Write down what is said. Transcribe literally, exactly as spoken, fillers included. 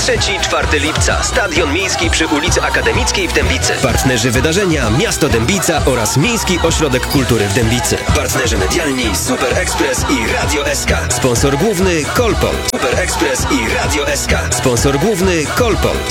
trzeciego czwartego lipca. Stadion Miejski przy ulicy Akademickiej w Dębicy. Partnerzy wydarzenia Miasto Dębica oraz Miejski Ośrodek Kultury w Dębicy. Partnerzy medialni Super Express i Radio S K. Sponsor główny Kolpol. Super Express i Radio S K. Sponsor główny Kolpol.